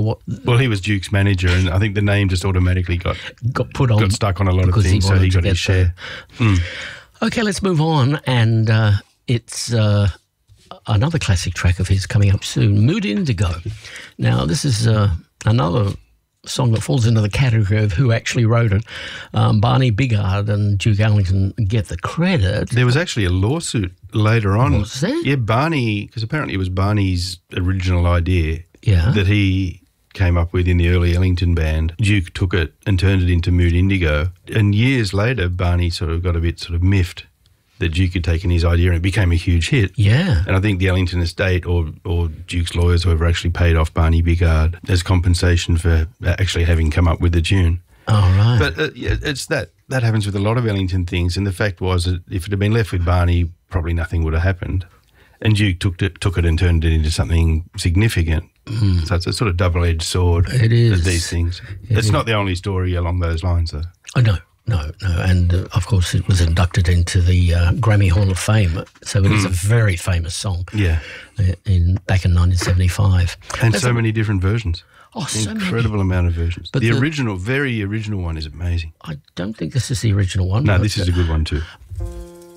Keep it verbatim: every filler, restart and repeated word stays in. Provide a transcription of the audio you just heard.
what. Well, he was Duke's manager, and I think the name just automatically got got put on, got stuck on a lot of things, so he got his share. Mm. Okay, let's move on, and uh, it's uh, another classic track of his coming up soon, Mood Indigo. Now, this is uh, another song that falls into the category of who actually wrote it. Um, Barney Bigard and Duke Ellington get the credit. There was actually a lawsuit later on. Was there? Yeah, Barney, because apparently it was Barney's original idea Yeah. that he came up with in the early Ellington band. Duke took it and turned it into Mood Indigo. And years later, Barney sort of got a bit sort of miffed that Duke had taken his idea and it became a huge hit. Yeah. And I think the Ellington estate or or Duke's lawyers, whoever, actually paid off Barney Bigard as compensation for actually having come up with the tune. Oh, right. But uh, yeah, it's that that happens with a lot of Ellington things. And the fact was that if it had been left with Barney, probably nothing would have happened. And Duke took it, took it and turned it into something significant. Mm. So it's a sort of double-edged sword. It is. These things. It it's is. not the only story along those lines, though. Oh, no. No, no, and uh, of course it was inducted into the uh, Grammy Hall of Fame, so it is a very famous song. Yeah, uh, in back in nineteen seventy-five, and That's so a, many different versions. Oh, so incredible many. amount of versions. But the, the original, very original one is amazing. I don't think this is the original one. No, this is a good one too.